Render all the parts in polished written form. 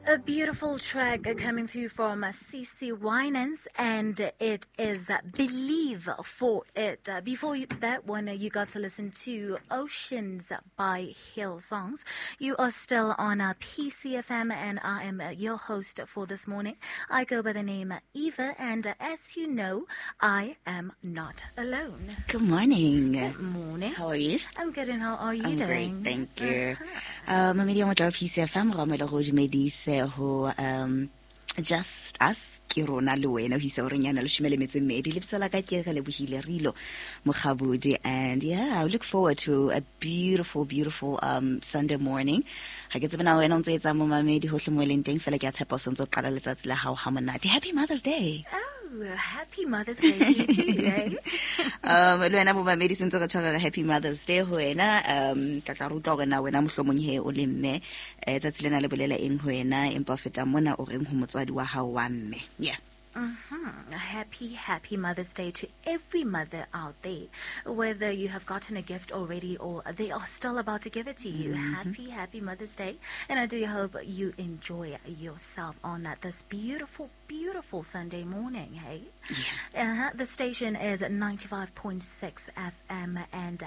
A beautiful track coming through from CC Winans, and it is Believe for It. Before that one, you got to listen to Oceans by Hillsongs. You are still on PCFM, and I am your host for this morning. I go by the name Eva, and as you know, I am not alone. Good morning. Good morning. How are you? I'm good, and how are you doing? I'm great, thank you. Mamedi wa motho PCFM go amela go dumedise ho just us ke rona le wena ho isa o renyana le shumele metse mmedi le psala ka ke le bohile rilo mogabudi, and yeah, I look forward to a beautiful Sunday morning. Ha ke tsebana wena o ntse etsa mo mamedi ho hlomweleng teng fela ke a tshepa o ntse qala letsatsi la hao ha monate. Happy Mother's Day. Oh, happy Mother's Day to you too, eh? Le wena mo mamedi sentse re tshwara Happy Mother's Day ho wena. Ka tla ruta gore na wena mohlomong he o le mme tsatsi lena le bolela eng ho wena empa feta mona o reng ho motswadi wa hao wa mme. Yeah. Happy Mother's Day to every mother out there, whether you have gotten a gift already or they are still about to give it to you. Happy Mother's Day, and I do hope you enjoy yourself on this beautiful Sunday morning. Hey, the station is 95.6 FM and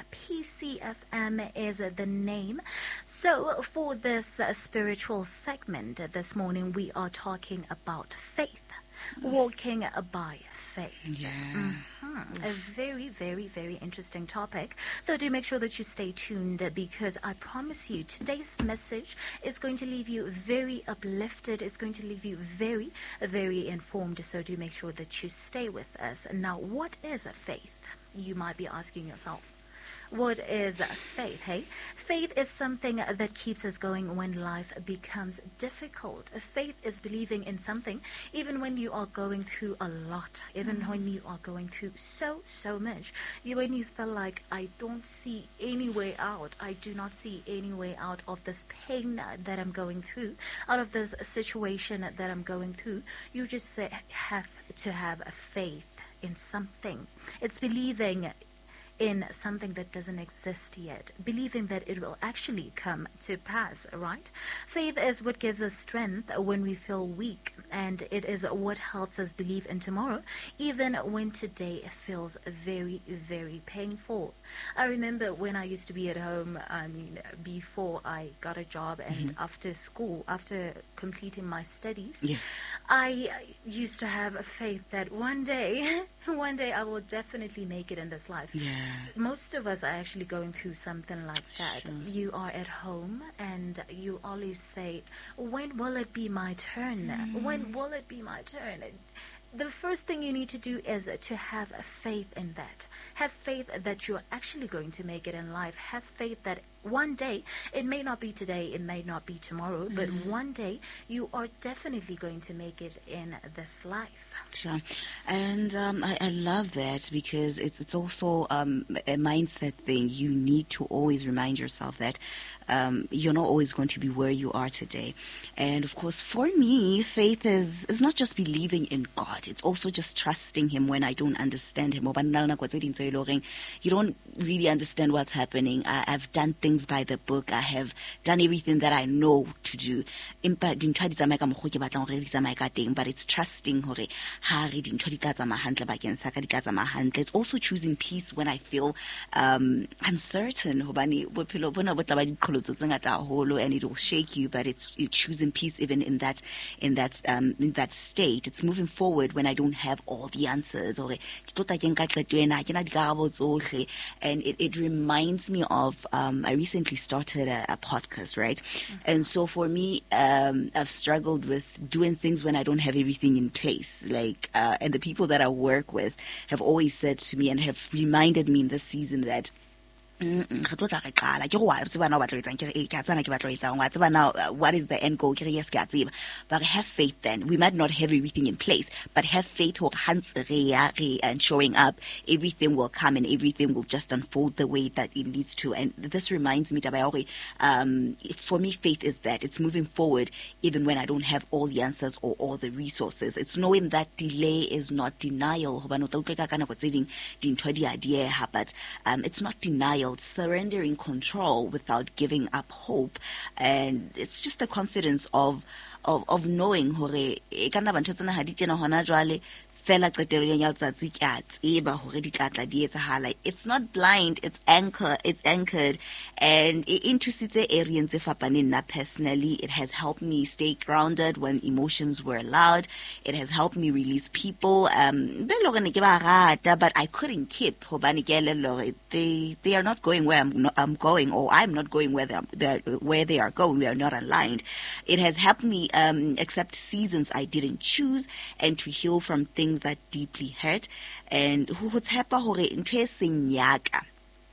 PCFM is the name. So for this spiritual segment this morning, we are talking about faith. Walking by faith. Yeah. A very interesting topic. So do make sure that you stay tuned, because I promise you today's message is going to leave you very uplifted. It's going to leave you very informed. So do make sure that you stay with us. Now, what is faith? You might be asking yourself. What is faith, hey? Faith is something that keeps us going when life becomes difficult. Faith is believing in something even when you are going through a lot, even when you are going through so much. When you feel like, I don't see any way out. I do not see any way out of this pain that I'm going through, out of this situation that I'm going through. You just have to have a faith in something. It's believing in something that doesn't exist yet, believing that it will actually come to pass, right? Faith is what gives us strength when we feel weak, and it is what helps us believe in tomorrow, even when today feels very painful. I remember when I used to be at home, before I got a job and after school, after completing my studies, I used to have a faith that one day I will definitely make it in this life. Most of us are actually going through something like that. Sure. You are at home and you always say, when will it be my turn? When will it be my turn? The first thing you need to do is to have a faith in that. Have faith that you're actually going to make it in life. Have faith that one day, it may not be today, it may not be tomorrow, but one day you are definitely going to make it in this life. Sure. And I love that, because it's also a mindset thing. You need to always remind yourself that you're not always going to be where you are today. And of course, for me, faith is not just believing in God. It's also just trusting Him when I don't understand Him. You don't really understand what's happening. I've done things by the book. I have done everything that I know to do. But it's trusting. It's also choosing peace when I feel uncertain. And it will shake you, but it's choosing peace even in that state. It's moving forward when I don't have all the answers. And it reminds me of I recently started a podcast, right? And so for me, I've struggled with doing things when I don't have everything in place. And the people that I work with have always said to me and have reminded me in this season that what is the end goal? But have faith then. We might not have everything in place, but have faith and showing up, everything will come and everything will just unfold the way that it needs to. And this reminds me, for me, faith is that it's moving forward even when I don't have all the answers or all the resources. It's knowing that delay is not denial. But it's not denial. built, surrendering control without giving up hope. And it's just the confidence of knowing hore e ka nna bantho tsena ha di tjena hona jwale fela qetelong ya letsatsi ke a tseba hore di tla tla di etsahala. It's not blind, it's anchored, and it inthusitse areas tse fapaneng nna personally. It has helped me stay grounded when emotions were loud. It has helped me release people be lo gone ke ba rata, but I couldn't keep hobane ke elellwa hore they are not going where I'm going, or I'm not going where they are going. We are not aligned. It has helped me accept seasons I didn't choose and to heal from things that deeply hurt. And ho tshepa hore ntho e seng yaka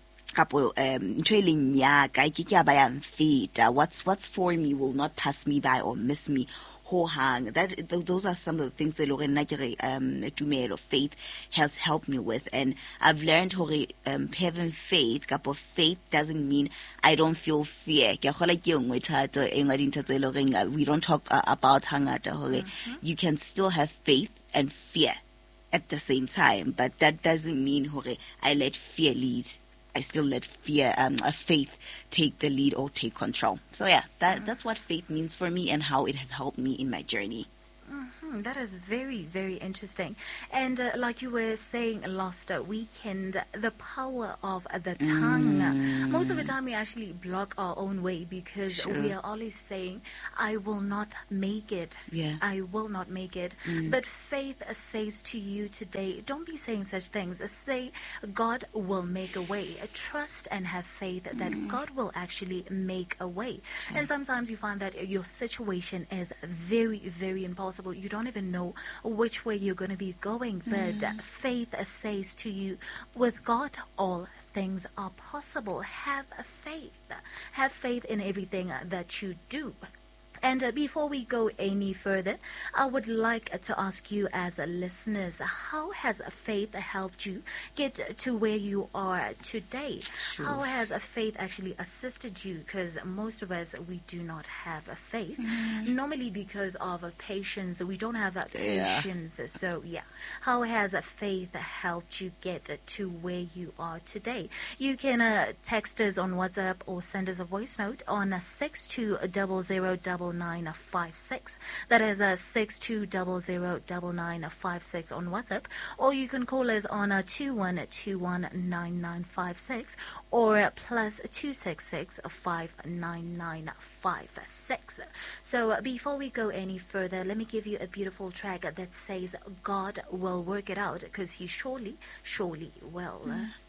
kapo ntho e leng yaka ke a ba ya mfeta. What's for me will not pass me by or miss me ho hang. Those are some of the things that nna ke re tumelo, faith has helped me with. And I've learned hore having faith kapo faith doesn't mean I don't feel fear. Ke gola ke engwe thato e ngwa dintho tse le reng we don't talk about hangata hore you can still have faith and fear at the same time, but that doesn't mean hore I let fear lead. I still let faith take the lead or take control. So yeah, that's what faith means for me and how it has helped me in my journey. That is very, very interesting. And like you were saying last weekend, the power of the tongue. Most of the time we actually block our own way because we are always saying, I will not make it. Yeah. I will not make it. But faith says to you today, don't be saying such things. Say, God will make a way. Trust and have faith that God will actually make a way. And sometimes you find that your situation is very, very impossible. You don't even know which way you're going to be going, but faith says to you, with God all things are possible. Have faith in everything that you do. And before we go any further, I would like to ask you as listeners, how has faith helped you get to where you are today? Sure. How has faith actually assisted you? Because most of us, we do not have faith. Normally because of patience, we don't have patience. So yeah, how has faith helped you get to where you are today? You can text us on WhatsApp or send us a voice note on 62009956. That is 62009956 on WhatsApp, or you can call us on 21219956 or plus 266599956. So before we go any further, let me give you a beautiful track that says God will work it out, because he surely will.